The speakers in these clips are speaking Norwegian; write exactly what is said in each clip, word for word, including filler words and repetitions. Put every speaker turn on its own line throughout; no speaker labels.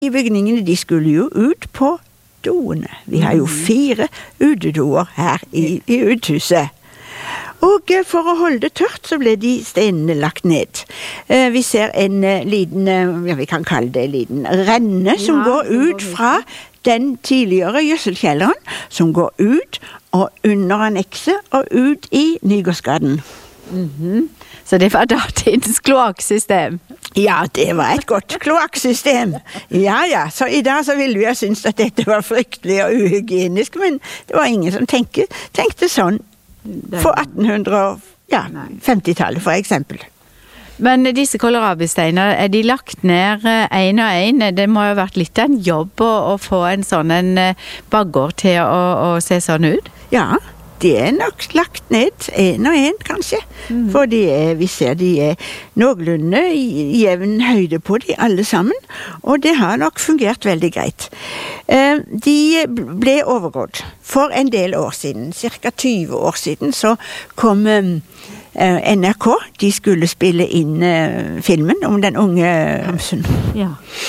De bygningene, de skulle jo ut på doene. Vi har jo fire utedoer her i, i uthuset. Og for å holde det tørt, så ble de stenene lagt ned. Vi ser en liten, ja, vi kan kalle det en liten renne, som ja, går ut fra den tidligere gjødselkjelleren, som går ut og under annekset og ut i Nygårdsgaden.
Mm-hmm. Så det var datidens kloakksystem?
Ja, det var et godt kloakksystem. Ja, ja. Så i dag så ville vi ha syntes at dette var fryktelig og uhygienisk, men det var ingen som tenkte, tenkte sånn for attenhundre-femti-tallet, for eksempel.
Men disse kålrabisteiner, er de lagt ned en og en? Det må jo ha vært litt av en jobb å, å få en sånn en baggård til å, å se sånn ut?
Ja, de er nok lagt ned en og en, kanskje. Mm. For de er, vi ser de er noenlunde jevn høyde på de alle sammen, og det har nok fungert veldig greit. De ble overgått for en del år siden, cirka tyve år siden, så kom N R K, de skulle spille inn uh, filmen om den unge Hamsun. Ja.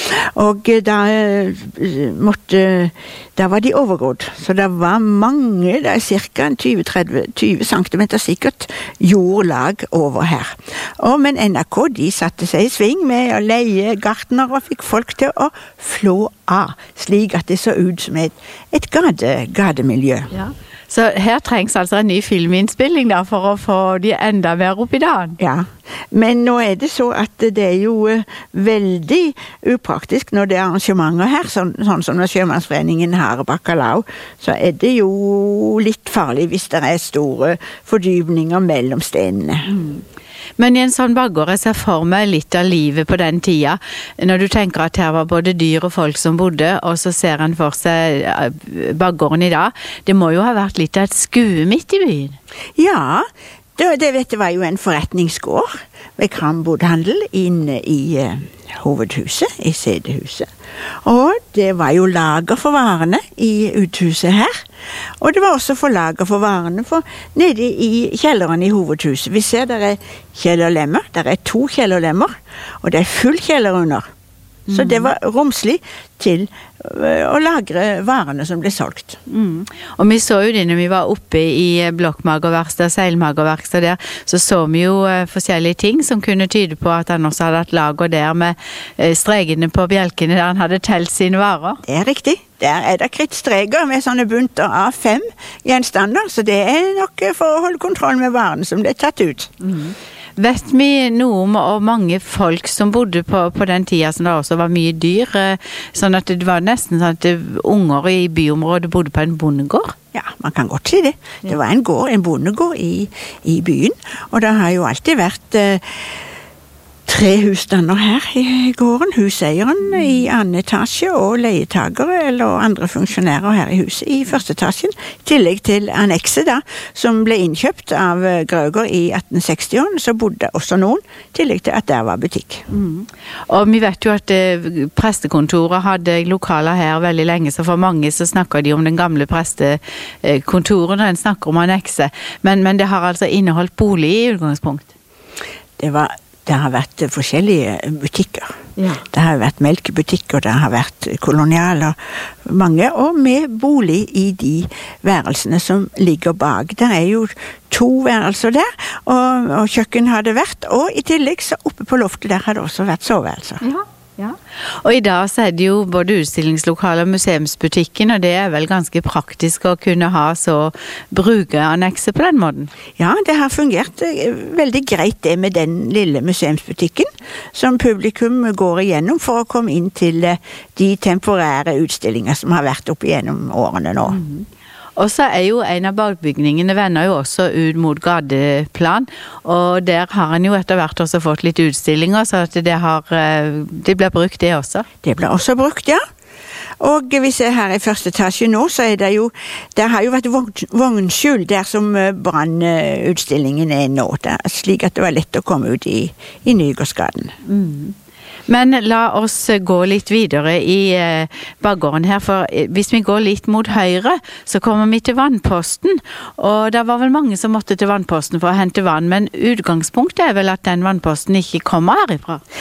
Og uh, da uh, måtte, da var de overgått. Så det var mange, det er cirka tyve til tretti centimeter sikkert, jordlag over her. Og, men N R K, de satte seg i sving med å leie gartner og fikk folk til å flå av, slik at det så ut som et, et gade, gademiljø.
Ja. Så her trengs altså en ny filminnspilling da, for å få de enda mer opp i dagen.
Ja, men nå er det så at det er jo uh, veldig upraktisk når det er arrangementer her, sånn, sånn som når Sjømannsforeningen har bakalau, så er det jo litt farlig hvis det er store fordypninger mellom stenene.
Mm. Men i en sånn baggård, jeg ser for meg litt av livet på den tida, når du tenker at her var både dyr og folk som bodde, og så ser han for seg baggården i dag. Det må jo ha vært litt av et skue midt i byen?
Ja, det, det vet jeg var jo en forretningsgård ved Krambodhandel inne i uh, hovedhuset, i sedehuset. Og det var jo lager for varene i uthuset her. Og det var også for lager for varene for nede i kjelleren i hovedhuset. Vi ser der er kjellerlemmer, der er to kjellerlemmer, og det er full kjeller under. Så det var romslig til å lagre varene som ble solgt.
Mm. Og vi så jo det når vi var oppe i blokkmagerverksted, seilmagerverksted der, så så vi jo uh, forskjellige ting som kunne tyde på at han også hadde hatt lager der med uh, stregene på bjelkene der han hadde telt sine varer.
Det er riktig. Der er det krittstreger med sånne bunter av fem gjenstander, så det er nok for å holde kontroll med varene som ble tatt ut.
Mm. Vet vi noe om og mange folk som bodde på, på den tida som det også var mye dyr, sånn at det var nesten sånn at unger i byområdet bodde på en bondegård?
Ja, man kan godt si det. Det var en gård, en bondegård i, i byen, og det har jo alltid vært eh, tre husstander her i gården. Huseieren i annen etasje og leietagere eller andre funksjonærer her i huset i første etasjen. I tillegg til annekset da, som ble innkjøpt av Grøger i atten seksti-årene, så bodde også noen, i tillegg til at der var butikk.
Mm. Og vi vet jo at eh, prestekontoret hadde lokaler her veldig lenge, så for mange så snakker de om den gamle prestekontoret når en snakker om annekset. Men, men det har altså inneholdt bolig i utgangspunkt?
Det var Det har vært forskjellige butikker. Ja. Det har vært melkebutikker, det har vært kolonialer, mange, og med bolig i de værelsene som ligger bak. Det er jo to værelser der, og, og kjøkken har det vært, og i tillegg så oppe på loftet der har det også vært soveværelser.
Ja. Ja. Og i dag så er det jo både utstillingslokaler og museumsbutikken, og det er vel ganske praktisk å kunne ha så brukerannekse på den måten?
Ja, det har fungert veldig greit det med den lille museumsbutikken som publikum går igjennom for å komme inn til de temporære utstillinger som har vært opp igjennom årene nå.
Mm. Og så er jo en av bakbygningene vender jo også ut mot gadeplan, og der har han jo etter hvert også fått litt utstillinger, så at det, har, det blir brukt det også.
Det blir også brukt, ja. Og vi ser her i første etasje nå, så er det jo, der har jo vært vognskjul der som brannutstillingen er nå, der, slik at det var lett å komme ut i, i Nygårdsgaden.
Mm. Men la oss gå litt videre i eh, baggården her, for hvis vi går litt mot høyre, så kommer vi til vannposten, og det var vel mange som måtte til vannposten for å hente vann, men utgangspunktet er vel at den vannposten ikke kommer herifra?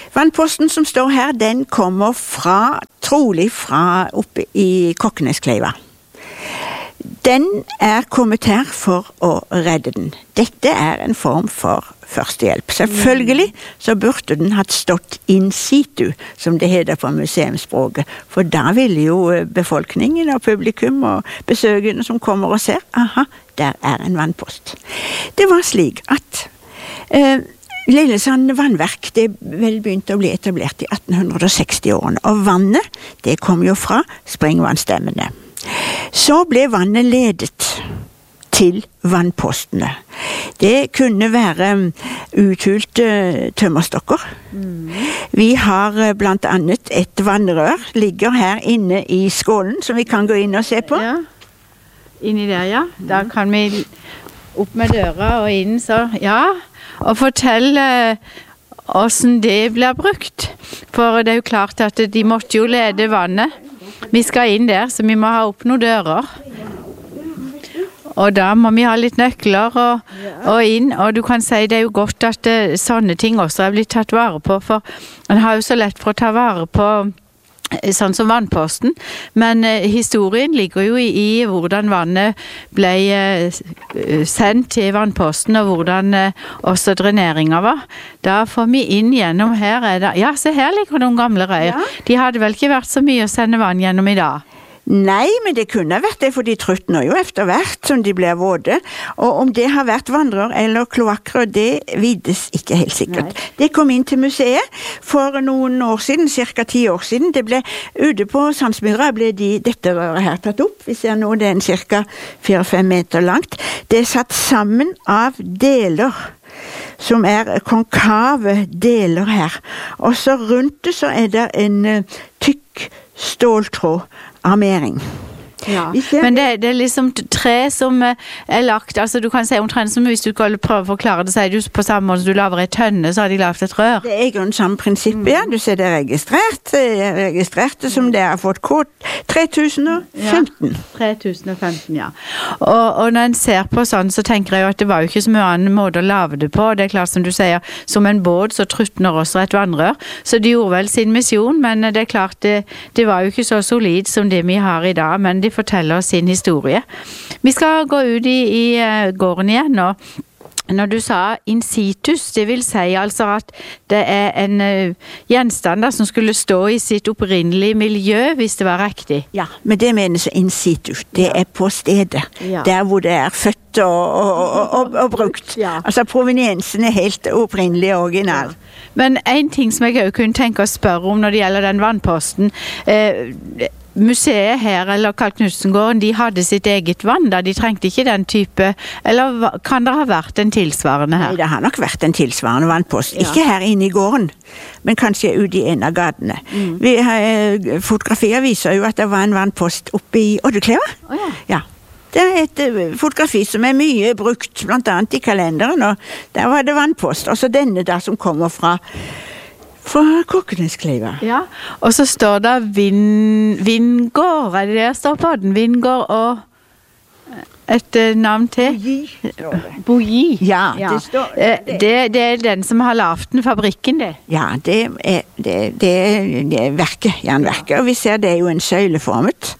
Vannposten som står her, den kommer fra, trolig fra oppe i Kokkeneskleiva. Den er kommet her for å redde den. Dette er en form for førstehjelp. Selvfølgelig så burde den hatt stått in situ, som det heter på museumsspråket. For da ville jo befolkningen og publikum og besøkende som kommer og ser, aha, der er en vannpost. Det var slik at eh, Lillesand vannverk, det vel begynte å bli etablert i atten seksti-årene, og vannet, det kom jo fra springvannstemmene. Så ble vannet ledet til vannpostene. Det kunne være uthulte tømmerstokker. Mm. Vi har blant annet et vannrør, ligger her inne i skålen, som vi kan gå inn og se på.
Ja, inni der, ja. Da kan vi opp med døra og inn, så ja. Og fortelle hvordan det blir brukt. For det er jo klart at de måtte jo lede vannet. Vi skal inn der, så vi må ha opp noen dører. Og da må vi ha litt nøkler og, og inn, og du kan si det er jo godt at det, sånne ting også er blitt tatt vare på, for man har jo så lett for å ta vare på sånn som vannposten, men eh, historien ligger jo i, i hvordan vannet ble eh, sendt til vannposten, og hvordan eh, også dreneringen var. Da får vi inn gjennom her, er det, ja, se her ligger noen gamle røyer. Ja. De hadde vel ikke vært så mye å sende vann gjennom i dag?
Nei, men det kunne vært det, for de trøttner jo etter hvert som de blir våde. Og om det har vært vannrør eller kloakkrør, det vides ikke helt sikkert. Nei. Det kom inn til museet for noen år siden, cirka ti år siden. Det ble ute på Sandsmyra, ble de, dette røret her tatt opp. Vi ser nå det er en cirka fire-fem meter langt. Det er satt sammen av deler som er konkave deler her. Og så rundt det så er det en uh, tykk ståltråd armering.
Ja, men det, det er liksom tre som er lagt, altså du kan si omtrent som hvis du prøver å forklare det, sier du på samme måte som du laver et tønne, så har de lavet et rør.
Det er jo en samme prinsipp, ja. Du ser det er registrert, registrert det som det har fått kod tre tusen og femten.
Ja, tre tusen og femten, ja. Og, og når en ser på sånn, så tenker jeg jo at det var jo ikke så mye annen måte å lave det på. Det er klart som du sier, som en båt så trutner også et vannrør, så de gjorde vel sin misjon, men det er klart det, det var jo ikke så solid som det vi har i dag, men de forteller oss sin historie. Vi skal gå ut i, i uh, gården igjen, og når du sa in situs, det vil si altså at det er en uh, gjenstand da, som skulle stå i sitt opprinnelige miljø, hvis det var riktig.
Ja, men det menes in situ. Det er på stedet. Ja. Der hvor det er født og, og, og, og, og brukt. Ja. Altså proveniensen er helt opprinnelig og original.
Ja. Men en ting som jeg også kunne tenke å spørre om når det gjelder den vannposten, eh, museet her, eller Carl Knudsengården, de hadde sitt eget vann da, de trengte ikke den type, eller kan det ha vært en tilsvarende her?
Nei, det har nok vært en tilsvarende vannpost.
Ja.
Ikke her inne i gården, men kanskje ute i en av gatene. Mm. Vi har, fotografier viser jo at det var en vannpost oppe i Oddekleva.
Oh, ja.
Ja. Det er et fotografi som er mye brukt, blant annet i kalenderen, og der var det vannpost. Også denne der som kommer fra fra Kokkeneskleiva.
Ja, og så står det Vind, Vingård, er det det står på den? Vingård og et navn til?
Bogi.
Bogi.
Ja, ja, det står
det. Det, det er den som har lavet den, fabrikken det?
Ja, det er, det, det er, det er verket, jernverket, og vi ser det er jo en søyleformet.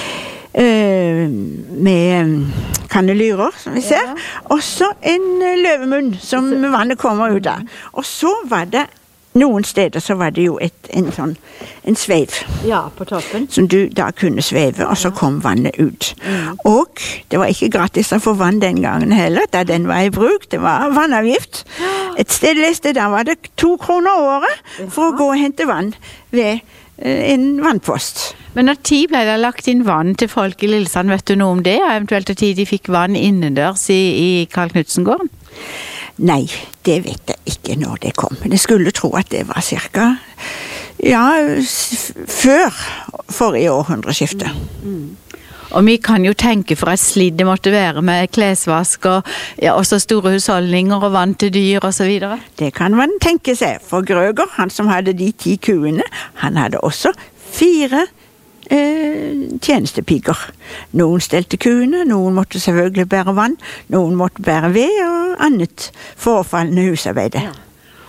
Uh, med kannelyrer, som vi ser. Ja. Også en løvemunn som vannet kommer ut av. Og så var det noen steder så var det jo et, en sånn en sveiv.
Ja, på toppen.
Som du da kunne sveive, og så kom vannet ut. Mm. Og det var ikke gratis å få vann den gangen heller, da den var i bruk. Det var vannavgift. Et sted leste, da var det to kroner året for å gå og hente vann ved en vannpost.
Men når tid ble det lagt inn vann til folk i Lillesand, vet du noe om det? Og eventuelt til tid de fikk vann innendørs i, i Carl Knudsengården?
Nei, det vet jeg ikke når det kom. Men jeg skulle tro at det var cirka, ja, før forrige århundreskifte.
Mm. Mm. Og vi kan jo tenke for at slidd det måtte være med klesvask og ja, også store husholdninger og vann til dyr og så videre.
Det kan man tenke seg. For Grøger, han som hadde de ti kuene, han hadde også fire Eh, tjenestepiger. Noen stelte kuene, noen måtte selvfølgelig bære vann, noen måtte bære ved og annet forfallende husarbeid.
Ja.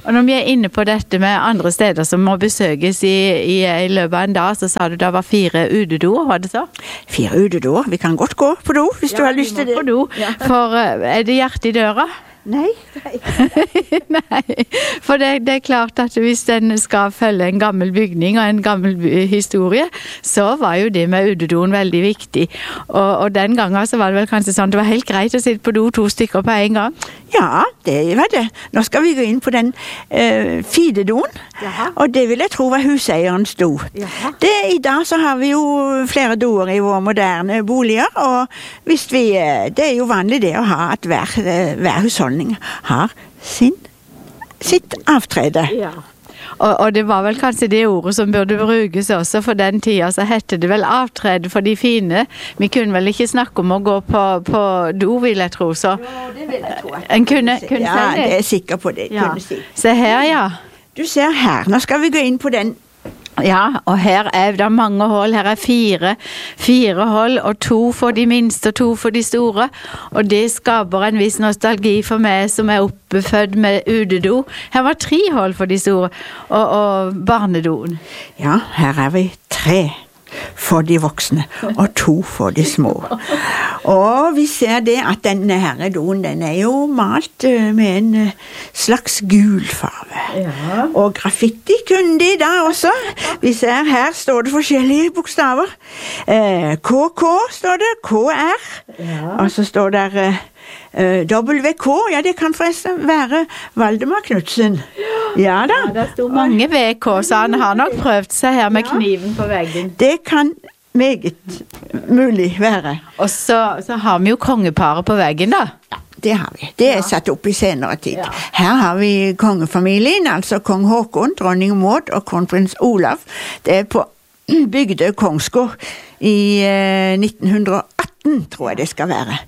Og når vi er inne på dette med andre steder som må besøkes i, i, i løpet av en dag, så sa du det var fire utedoer, var det så?
Fire utedoer. Vi kan godt gå på do, hvis ja, du har lyst til det.
Ja, vi må på do. Ja. For er det hjerte i døra?
Nei. Nei.
Nei, for det, det er klart at hvis den skal følge en gammel bygning og en gammel historie, så var jo det med utedoen veldig viktig. Og, og den gangen så var det vel kanskje sånn, det var helt greit å sitte på do to stykker på en gang.
Ja, det var det. Nå skal vi gå inn på den uh, fidedoen, Jaha. Og det vil jeg tro var huseierens do. Det, I dag så har vi jo flere doer i våre moderne boliger, og hvis vi, det er jo vanlig det å ha at hver, hver husholdning har sin, sitt avtrede.
Ja. Og, og det var vel kanskje det ordet som burde brukes også, for den tida så hette det vel avtrede for de fine. Vi kunne vel ikke snakke om å gå på, på do, vil jeg tro, så.
Jo, det vil jeg tro.
En kunne, kunne
ja,
si det.
Ja, det er sikker på det.
Ja.
Kunne si.
Se her, ja.
Du ser her, nå skal vi gå inn på den.
Ja, og her er det mange hold, her er fire, fire hold, og to for de minste og to for de store, og det skaper en viss nostalgi for meg som er oppefødt med utedo. Her var tre hold for de store, og, og barnedoen.
Ja, her er vi tre for de voksne, og to for de små. Og vi ser det at denne her doen, den er jo malt med en slags gul farve. Ja. Og graffiti kunne de da også. Vi ser her står det forskjellige bokstaver. Eh, K K står det, K R, ja. Og så står det eh, W K, ja det kan forresten være Valdemar Knudsen. Ja da.
Ja, det står mange V K, så han har nok prøvd seg her med kniven på veggen.
Det kan meget mulig være.
Og så, så har vi jo kongeparet på veggen da.
Ja, det har vi. Det er satt opp i senere tid. Ja. Her har vi kongefamilien, altså kong Håkon, dronning Maud og kronprins Olav. Det er på Bygdøy Kongsgård i eh, nitten atten, tror jeg det skal være.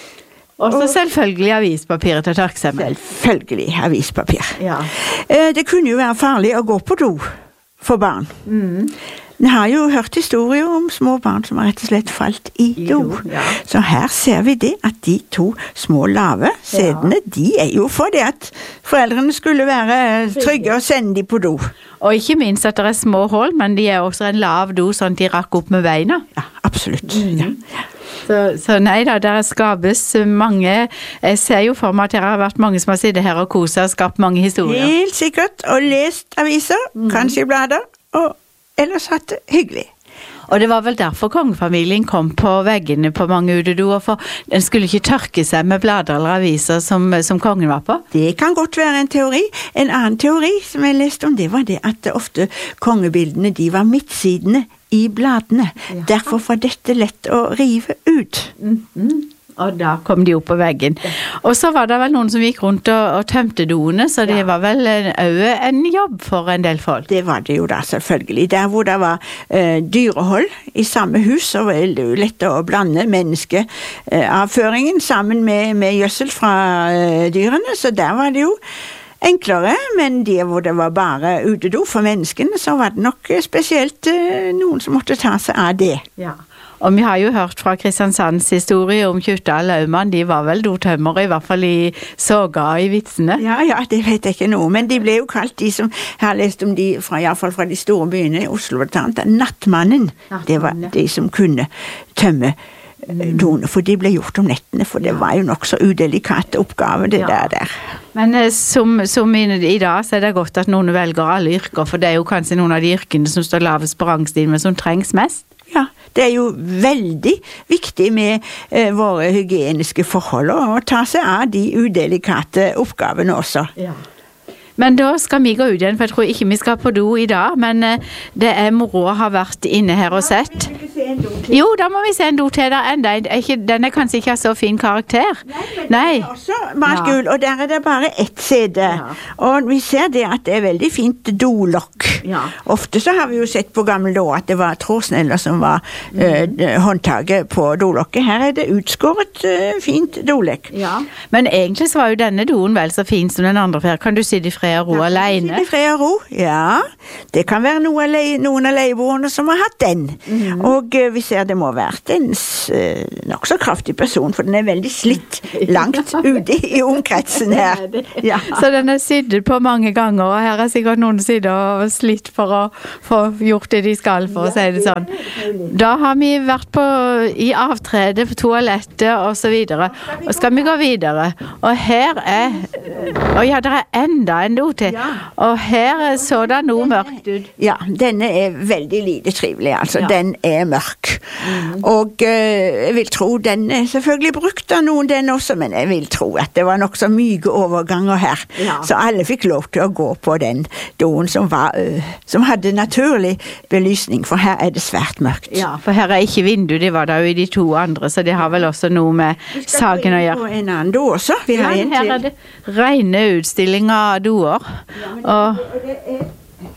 Og så selvfølgelig avispapiret til å tørke seg med.
Selvfølgelig avispapir.
Ja.
Det kunne jo være farlig å gå på do for barn. Mm. Jeg har jo hørt historier om små barn som har rett og slett falt i, I do. do ja. Så her ser vi det at de to små lave sædene, ja. De er jo for det at foreldrene skulle være trygge og sende de på do.
Og ikke minst at det er små hold, men de er også en lav do sånn at de rakk opp med beina.
Ja, absolutt. Mm. Ja.
Så, så nei da, der skapes mange, jeg ser jo for meg at det har vært mange som har sittet her og koset og skapt mange historier.
Helt sikkert, og lest aviser, mm. kanskje i blader, og ellers hatt det hyggelig.
Og det var vel derfor kongefamilien kom på veggene på mange utedoer, for den skulle ikke tørke seg med blader eller aviser som, som kongen var på.
Det kan godt være en teori. En annen teori som jeg leste om, det var det at ofte kongebildene, de var midtsidene i bladene. Ja. Derfor var dette lett å rive ut.
Mm-hmm. Og da kom de opp på veggen. Og så var det vel noen som gikk rundt og, og tømte doene, så det ja. Var vel også en jobb for en del folk.
Det var det jo da, selvfølgelig. Der hvor det var uh, dyrehold i samme hus, så var det jo lett å blande menneskeavføringen uh, sammen med, med gjødsel fra uh, dyrene, så der var det jo enklere, men det hvor det var bare utedo for menneskene, så var det nok spesielt uh, noen som måtte ta seg av det.
Ja. Og vi har jo hørt fra Kristiansands historie om Kjutta og Laumann, de var vel dotømmere, i hvert fall i Såga og i vitsene.
Ja, ja, det vet jeg ikke noe, men de ble jo kalt de som, jeg har lest om de, fra, i hvert fall fra de store byene i Oslo, nattmannen. Nattmannen, det var de som kunne tømme mm. doene, for de ble gjort om nettene, for det var jo nok så udelikate oppgaver det ja. Der der.
Men eh, som, som i, i dag så er det godt at noen velger alle yrker, for det er jo kanskje noen av de yrkene som står lavest på rangstigen, men som trengs mest.
Ja, det er jo veldig viktig med eh, våre hygieniske forhold å ta seg av de udelikate oppgavene også. Ja.
Men da skal vi gå ut igjen, for jeg tror ikke vi skal på do i dag, men eh, det er moro å ha vært inne her og sett. Jo, da må vi se en do til der enda. Den er kanskje ikke så fin karakter.
Nei, men Nei. Den er også malt gul, ja. Og der er det bare ett sete. Ja. Og vi ser det at det er veldig fint dolokk. Ja. Ofte så har vi jo sett på gammel da at det var trådsneller som var mm. uh, håndtaget på dolokket. Her er det utskåret uh, fint dolekk.
Ja. Men egentlig så var jo denne doen vel så fin som den andre, for her kan du sitte i fred og ro ja, alene.
Sitte i fred og ro, ja. Det kan være noen av, leie, noen av leieboerne som har hatt den. Mm. Og uh, vi ser ser det må ha vært en uh, nok så kraftig person, for den er veldig slitt langt ute i omkretsen her. Ja.
Så den er sittet på mange ganger, og her er sikkert noen sider og slitt for å få gjort det de skal, for å si det sånn. Da har vi vært på, i avtrede på toalettet og så videre, og skal vi gå videre. Og her er, og ja, det er enda en do til, og her så det noe mørkt ut.
Ja, denne er veldig lite trivelig, altså. Den er mørk. Mm. Og uh, jeg vil tro den er selvfølgelig brukt av noen den også, men jeg vil tro at det var nok så myke overganger her. Ja. Så alle fikk lov til å gå på den doen som, var, uh, som hadde naturlig belysning, for her er det svært mørkt.
Ja, for her er ikke vindu, det var da jo i de to andre, så det har vel også noe med saken å gjøre.
Vi skal på en annen do også. Vi
ja,
har en
her
til.
er det rene utstillinger av doer.
Ja, men
og
det, det er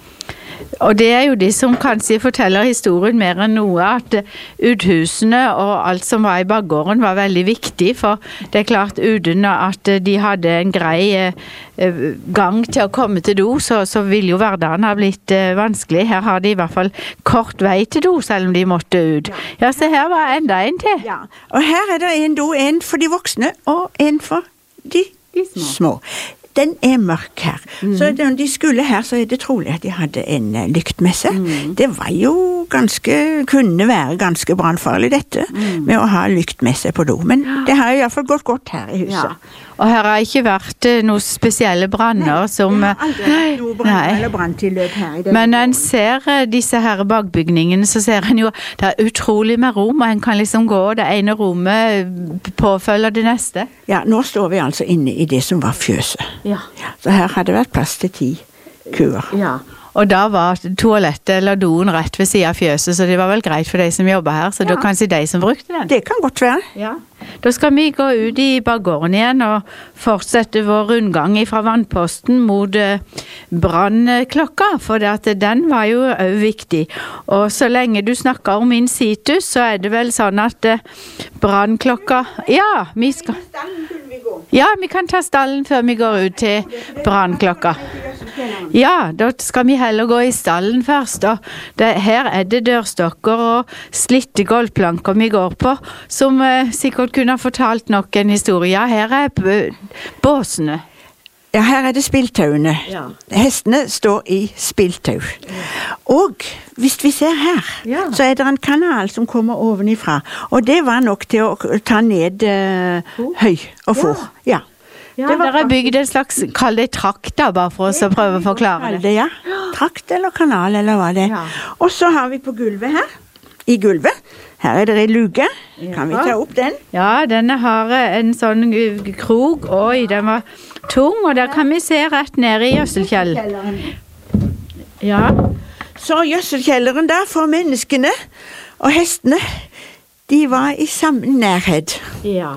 Og det er jo de som kanskje forteller historien mer enn noe, at uthusene og alt som var i bakgården var veldig viktig, for det er klart uten at de hadde en grei gang til å komme til do, så, så ville jo hverdagen ha blitt vanskelig. Her har de i hvert fall kort vei til do, selv om de måtte ut. Ja, så her var enda en til.
Ja, og her er det en do, en for de voksne og en for de, de små. små. Den er mørk her. Mm. Så når de skulle her, så er det trolig at de hadde en lyktmesse. Mm. Det var jo ganske, kunne være ganske brannfarlig dette, mm. med å ha lyktmesse på do. Men ja. Det har i hvert fall gått godt her i huset.
Ja. Og her har ikke vært noen spesielle branner som...
Nei, aldri vært noe brann eller branntilløp her i denne.
Men når en ser disse her bakbygningene, så ser en jo, det er utrolig med rom, og en kan liksom gå, det ene rommet påfølger det neste.
Ja, nå står vi altså inne i det som var fjøset.
Ja.
Så her hadde det vært plass til ti kuer.
Ja. Og da var toalettet eller doen rett ved siden av fjøset, så det var vel greit for de som jobber her, så ja. Det er kanskje de som brukte den.
Det kan godt være.
Ja. Da skal vi gå ut i bakgården igjen og fortsette vår rundgang fra vannposten mot brannklokka, for det at den var jo også viktig. Og så lenge du snakker om in situs, så er det vel sånn at brannklokka... Ja, vi skal... Ja, vi kan ta stallen før vi går ut til brannklokka. Ja, da skal vi heller gå i stallen først. Og det, her er det dørstokker og slitte golvplanker vi går på, som eh, sikkert kunne ha fortalt nok en historie. Ja, her er båsene.
Ja, her er det spiltauene.
Ja.
Hestene står i spiltau. Og hvis vi ser her, ja. Så er det en kanal som kommer ovenifra. Og det var nok til å ta ned uh, høy og for. Ja.
Ja, det dere har bygd en slags, kall det trakt da, bare for oss å prøve å forklare det.
det. Ja, trakt eller kanal eller hva det er. Ja. Og så har vi på gulvet her, i gulvet, her er det en luke. Kan vi ta opp den?
Ja, denne har en sånn krog. Oi, den var tung, og der kan vi se rett ned i gjødselkjelleren. Ja.
Så gjødselkjelleren da, for menneskene og hestene, de var i samme nærhet.
Ja.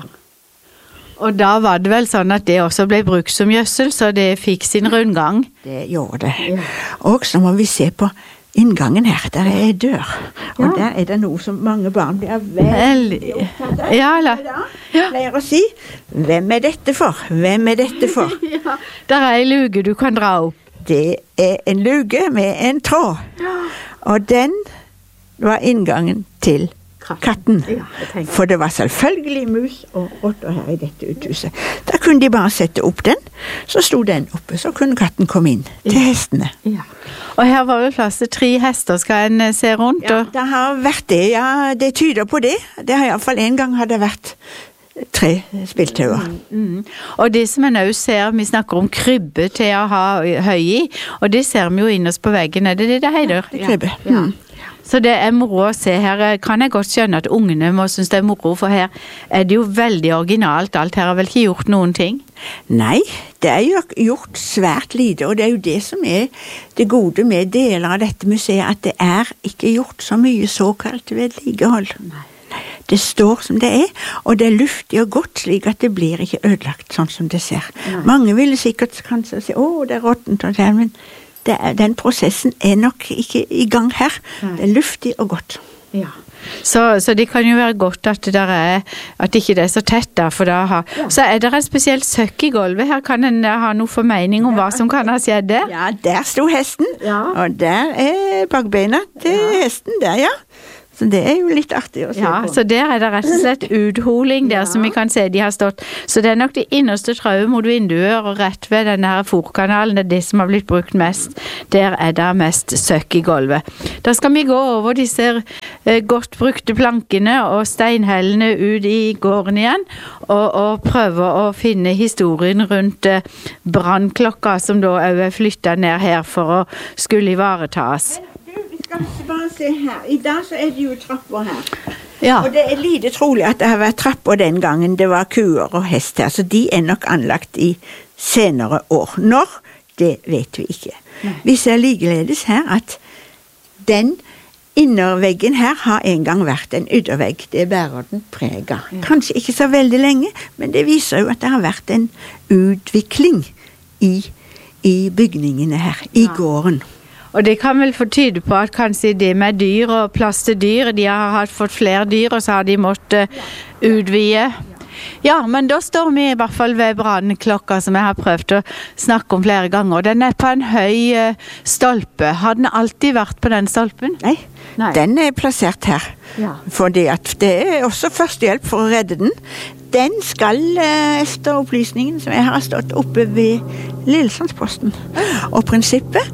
Og da var det vel sånn at det også ble brukt som gjødsel, så det fikk sin rundgang.
Det gjorde det. Ja. Og så må vi se på inngangen her, der er en dør. Og ja. Der er det noe som mange barn blir veldig opptatt av.
Ja, la.
Jeg pleier å si, hvem er dette for? Hvem er dette for?
Ja, der er en luke du kan dra opp.
Det er en luke med en tråd. Ja. Og den var inngangen til katten. Ja, for det var selvfølgelig mus og rotter her i dette uthuset. Da kunne de bare sette opp den, så sto den oppe, så kunne katten komme inn til ja. Hestene.
Ja. Og her var vel plass til tre hester, skal en se rundt?
Ja, det har vært det, ja, det tyder på det. Det har i hvert fall en gang hadde vært tre spiltauer.
Mm, mm. Og det som en også ser, vi snakker om krybbe til å ha høy i, og det ser vi jo innerst på veggen, er det det det heter?
Ja, krybbe. Ja. Mm.
Så det er moro å se. Her kan jeg godt skjønne at ungene må synes det er moro, for her er det jo veldig originalt. Alt her har vel ikke gjort noen ting?
Nei, det er jo gjort svært lite, og det er jo det som er det gode med deler av dette museet, at det er ikke gjort så mye såkalt vedlikehold. Nei. Det står som det er, og det er luftig og godt, slik at det blir ikke ødelagt sånn som det ser. Nei. Mange ville sikkert kanskje si, å, det er råttent, men det er, den prosessen er nok ikke i gang her. Nei. Det er luftig og godt.
Ja. Så, så det kan jo være godt at det der er, at ikke det er så tett da, for da har, ja. Så er det et spesielt søkk i gulvet her, kan en ha noe formening om ja. Hva som kan ha skjedd der?
Ja, der sto hesten, ja. Og der er bakbeina til ja. Hesten der, ja. Så det er jo litt artig å se
Ja,
på.
så der er det rett og slett utholing der
Ja.
som vi kan se de har stått. Så det er nok det innerste trauet mot vinduer og rett ved denne her fòrkanalen, det er det som har blitt brukt mest. Der er det mest søkk i gulvet. Da skal vi gå over disse eh, godt brukte plankene og steinhellene ut i gården igjen, og, og prøve å finne historien rundt eh, brannklokka som da også er flyttet ned her for å skulle ivaretas.
Vi skal bare se her. I dag så er det jo trapper her.
Ja.
Og det er lite trolig at det har vært trapper den gangen det var kuer og hest her, så de er nok anlagt i senere år. Når? Det vet vi ikke. Nei. Vi ser likeledes her at den innerveggen her har en gang vært en yttervegg. Det bærer den preg av. Ja. Kanskje ikke så veldig lenge, men det viser jo at det har vært en utvikling i, i bygningene her, i ja. gården.
Og det kan vel få tyde på at kanskje det med dyr og plass til dyr, de har hatt fått flere dyr, og så har de måttet utvide. Ja, men da står vi i hvert fall ved brannklokka som jeg har prøvd å snakke om flere ganger. Den er på en høy stolpe. Har den alltid vært på den stolpen?
Nei, Nei. Den er plassert her. Ja. Fordi at det er også førstehjelp for å redde den. Den skal, etter opplysningen som jeg har stått oppe ved Lillesandsposten. Og prinsippet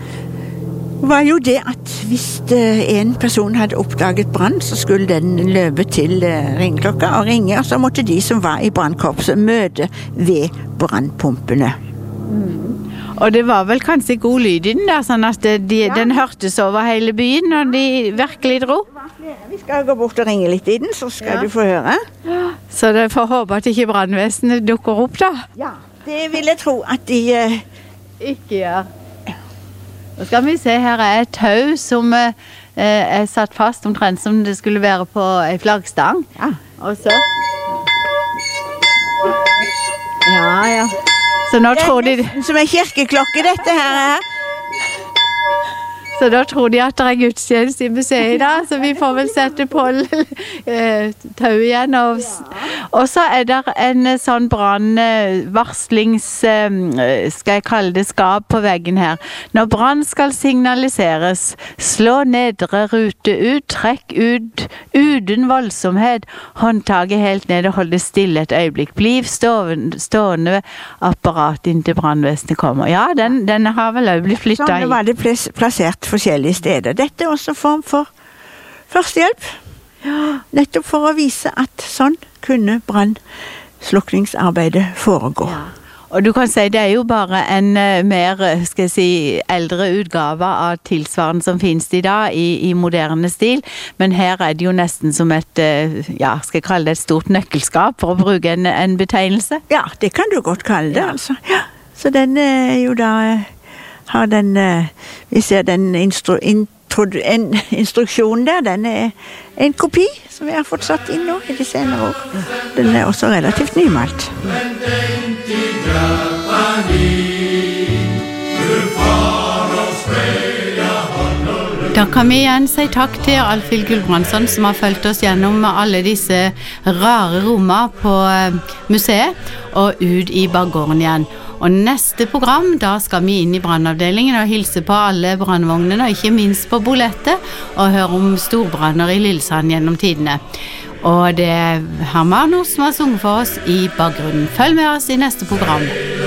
var jo det at hvis en person hadde oppdaget brann, så skulle den løpe til ringeklokka og ringe, og så måtte de som var i brannkorpset møte ved brannpumpene.
Mm. Og det var vel kanskje god lyd i den der, sånn at de, ja. den hørtes over hele byen når de virkelig dro?
Vi skal gå bort og ringe litt i den, så skal ja. du få høre.
Så det får håpe at ikke brannvesenet dukker opp da?
Ja, det vil jeg tro at de uh...
ikke gjør. Nå skal vi se, her er et tau som eh, er satt fast omtrent som det skulle være på en flaggstang.
Ja.
Og så... Ja, ja. Så nå
det
tror de...
som er kirkeklokke dette her er.
Så da tror de at det er gudstjeneste i museet i dag, så vi får vel sette på eh, tau igjen. Og, og så er det en sånn brannvarslings, eh, skal jeg kalle det, skap på veggen her. Når brann skal signaliseres, slå nedre rute ut, trekk ut, uten voldsomhet, håndtaget helt ned og hold det stille et øyeblikk. Bliv stående, stående apparat inntil brannvesenet kommer. Ja, den, den har vel også blitt flyttet i.
Sånn var det plassert forskjellige steder. Dette er også form for førstehjelp. Ja. Nettopp for å vise at sånn kunne brannslukningsarbeidet foregå. Ja.
Og du kan si det er jo bare en uh, mer, skal jeg si, eldre utgave av tilsvarende som finnes i dag i, i moderne stil, men her er det jo nesten som et, uh, ja, skal jeg kalle det et stort nøkkelskap for å bruke en, en betegnelse.
Ja, det kan du godt kalle det,
ja.
altså. Ja. Så den er uh, jo da uh, har den, vi ser den instru, intro, en, instruksjonen der, den er en kopi som vi har fått satt inn nå i de senere år. Den er også relativt nymalt.
Da kan vi igjen si takk til Alfhild Gulbrandsson som har fulgt oss gjennom alle disse rare rommene på museet og ut i bakgården igjen. Og neste program, da skal vi inn i brannavdelingen og hilse på alle brannvognene, og ikke minst på Bolette, og høre om storbranner i Lillesand gjennom tidene. Og det er Hermanus som har sunget for oss i bakgrunnen. Følg med oss i neste program.